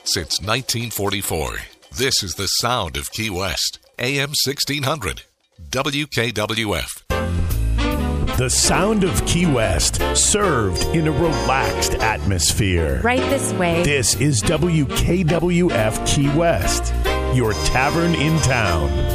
since 1944. This is the sound of Key West. AM 1600. WKWF. The sound of Key West, served in a relaxed atmosphere. Right this way. This is WKWF Key West, your tavern in town.